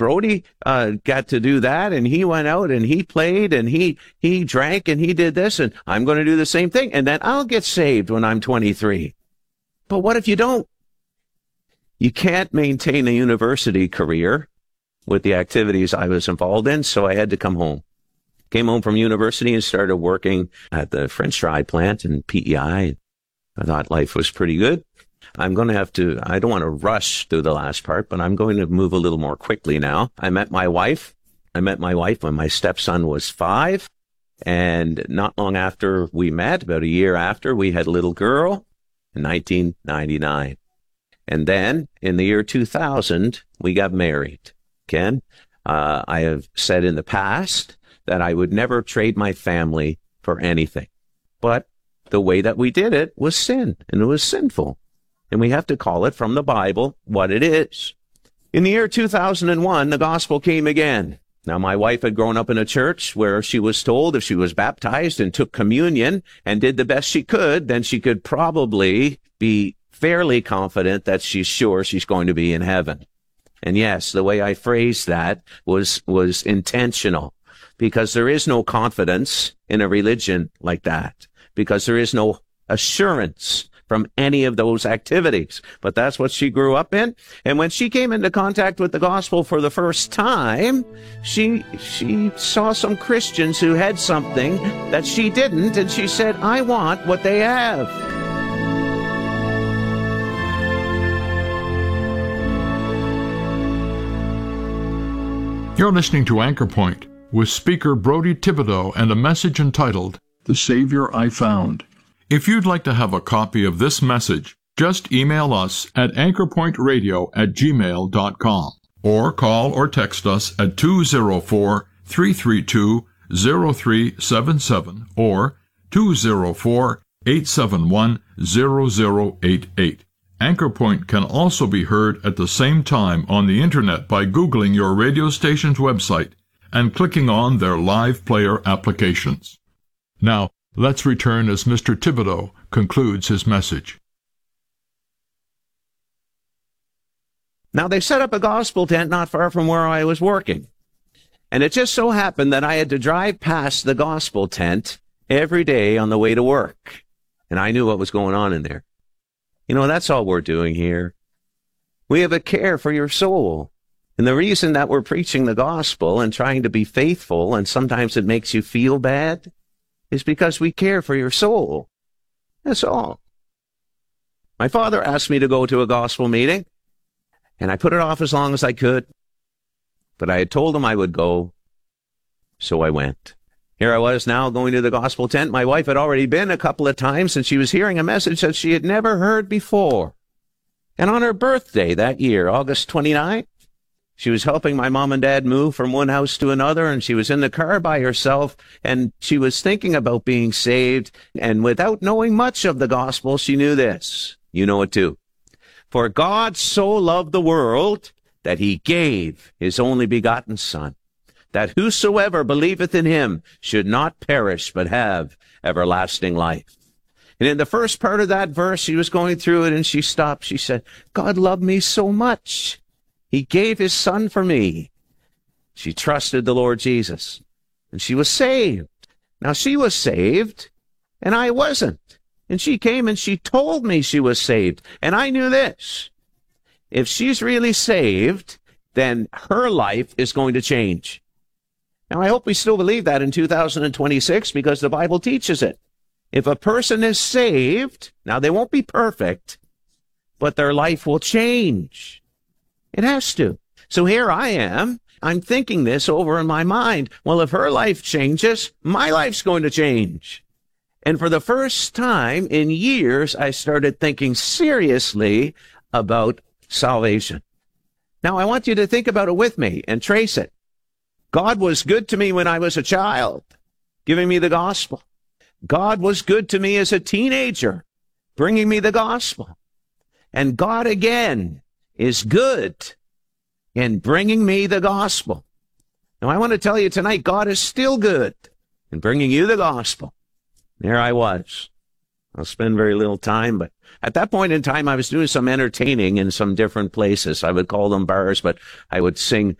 Brody got to do that, and he went out and he played and he drank and he did this, and I'm going to do the same thing, and then I'll get saved when I'm 23. But what if you don't? You can't maintain a university career with the activities I was involved in, so I had to come home. Came home from university and started working at the French fry plant in PEI. I thought life was pretty good. I'm going to have to, I don't want to rush through the last part, but I'm going to move a little more quickly now. I met my wife when my stepson was 5. And not long after we met, about a year after, we had a little girl in 1999. And then in the year 2000, we got married. Ken, I have said in the past that I would never trade my family for anything. But the way that we did it was sin, and it was sinful. And we have to call it from the Bible what it is. In the year 2001, the gospel came again. Now, my wife had grown up in a church where she was told if she was baptized and took communion and did the best she could, then she could probably be fairly confident that she's sure she's going to be in heaven. And yes, the way I phrased that was intentional, because there is no confidence in a religion like that, because there is no assurance from any of those activities. But that's what she grew up in. And when she came into contact with the gospel for the first time, she saw some Christians who had something that she didn't, and she said, I want what they have. You're listening to Anchor Point with speaker Brody Thibodeau and a message entitled, The Savior I Found. If you'd like to have a copy of this message, just email us at anchorpointradio@gmail.com or call or text us at 204-332-0377 or 204-871-0088. Anchor Point can also be heard at the same time on the Internet by Googling your radio station's website and clicking on their live player applications. Now, let's return as Mr. Thibodeau concludes his message. Now, they set up a gospel tent not far from where I was working. And it just so happened that I had to drive past the gospel tent every day on the way to work. And I knew what was going on in there. You know, that's all we're doing here. We have a care for your soul. And the reason that we're preaching the gospel and trying to be faithful, and sometimes it makes you feel bad, is because we care for your soul. That's all. My father asked me to go to a gospel meeting, and I put it off as long as I could. But I had told him I would go, so I went. Here I was now going to the gospel tent. My wife had already been a couple of times, and she was hearing a message that she had never heard before. And on her birthday that year, August 29th, she was helping my mom and dad move from one house to another, and she was in the car by herself, and she was thinking about being saved. And without knowing much of the gospel, she knew this. You know it too. For God so loved the world that he gave his only begotten Son, that whosoever believeth in him should not perish, but have everlasting life. And in the first part of that verse, she was going through it, and she stopped. She said, God loved me so much. He gave his Son for me. She trusted the Lord Jesus, and she was saved. Now, she was saved, and I wasn't. And she came and she told me she was saved. And I knew this. If she's really saved, then her life is going to change. Now, I hope we still believe that in 2026, because the Bible teaches it. If a person is saved, now they won't be perfect, but their life will change. It has to. So here I am. I'm thinking this over in my mind. Well, if her life changes, my life's going to change. And for the first time in years, I started thinking seriously about salvation. Now, I want you to think about it with me and trace it. God was good to me when I was a child, giving me the gospel. God was good to me as a teenager, bringing me the gospel. And God again is good in bringing me the gospel. Now, I want to tell you tonight, God is still good in bringing you the gospel. There I was. I'll spend very little time, but at that point in time, I was doing some entertaining in some different places. I would call them bars, but I would sing